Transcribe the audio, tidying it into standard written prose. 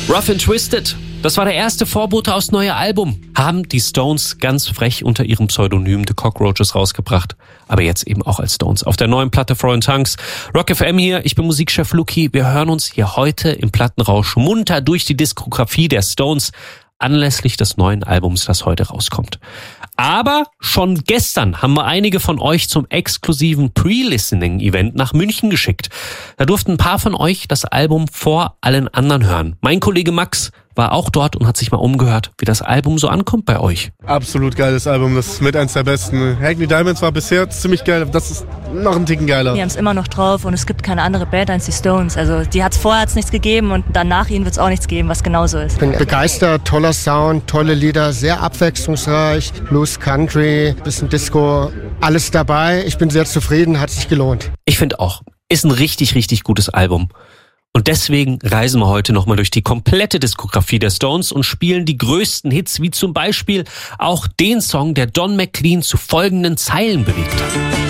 Rough and Twisted, das war der erste Vorbote aufs neue Album. Haben die Stones ganz frech unter ihrem Pseudonym The Cockroaches rausgebracht. Aber jetzt eben auch als Stones. Auf der neuen Platte Foreign Tongues. Rock FM hier, ich bin Musikchef Luki. Wir hören uns hier heute im Plattenrausch munter durch die Diskografie der Stones anlässlich des neuen Albums, das heute rauskommt. Aber schon gestern haben wir einige von euch zum exklusiven Pre-Listening-Event nach München geschickt. Da durften ein paar von euch das Album vor allen anderen hören. Mein Kollege Max war auch dort und hat sich mal umgehört, wie das Album so ankommt bei euch. Absolut geiles Album, das ist mit eins der besten. Hackney Diamonds war bisher ziemlich geil, das ist noch ein Ticken geiler. Wir haben es immer noch drauf und es gibt keine andere Band als die Stones. Also vorher hat's nichts gegeben und dann nach ihnen wird es auch nichts geben, was genauso ist. Ich bin begeistert, toller Sound, tolle Lieder, sehr abwechslungsreich, Blues, Country, bisschen Disco, alles dabei. Ich bin sehr zufrieden, hat sich gelohnt. Ich finde auch, ist ein richtig, richtig gutes Album. Und deswegen reisen wir heute nochmal durch die komplette Diskografie der Stones und spielen die größten Hits, wie zum Beispiel auch den Song, der Don McLean zu folgenden Zeilen bewegt hat.